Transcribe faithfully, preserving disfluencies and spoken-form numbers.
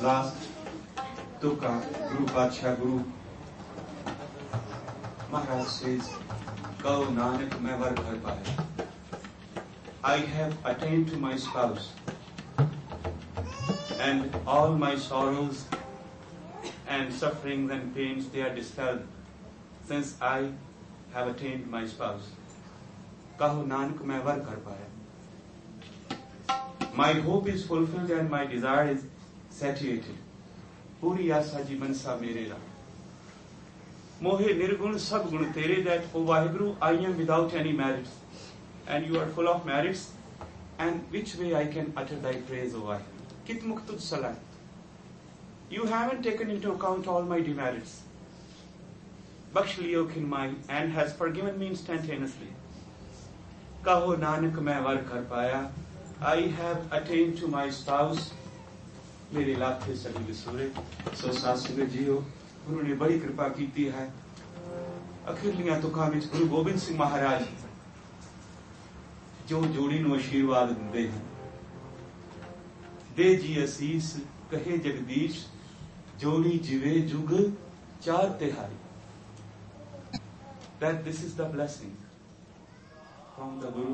Last Tuka Guru Pacha Guru Maharaj says, Kaho Nanak main var kar paaya. I have attained to my spouse, and all my sorrows and sufferings and pains, they are dispelled since I have attained my spouse. Kaho Nanak main var kar paaya. My hope is fulfilled and my desire is satiated. Puri asa ji mansa mere ra. Mohe nirgun sab gun tere, that, O Vaheguru, I am without any merits, and you are full of merits, and which way I can utter thy praise, O Vaheguru? Kit muktud salah. You haven't taken into account all my demerits. Baksh liyo khinmai, and has forgiven me instantaneously. Kaho Nanak main var kar paaya. I have attained to my spouse. मेरे लाखे सभी विसूरे. सो सासुगे जियो, गुरु ने बड़ी कृपा कीती है. अखिरलियां तुकां विच गुरु गोबिंद सिंह महाराज जो जोड़ी नूं आशीर्वाद दिंदे हैं. दे जी असीस कहे जगदीश, जोड़ी जिवे जुग चार तिहाई. That this is the blessing from the Guru.